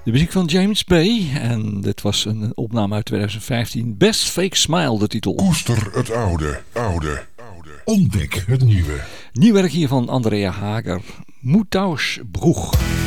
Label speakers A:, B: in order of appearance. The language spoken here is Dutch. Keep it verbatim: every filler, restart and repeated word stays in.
A: De muziek van James Bay. En dit was een opname uit twintig vijftien. Best Fake Smile, de titel.
B: Koester het oude, oude, oude. Ontdek het nieuwe.
A: Nieuw werk hier van Andrea Hager. Moetauschbroeg.